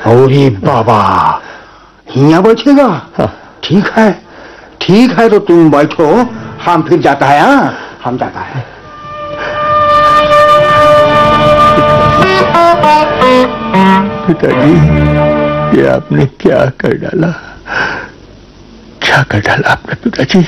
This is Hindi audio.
अरे बाबा, यहाँ बैठेगा? ठीक है तो तुम बैठो, हम फिर जाता है। हम जाता है। पिताजी, ये आपने क्या कर डाला? क्या कर डाला आपने पिताजी?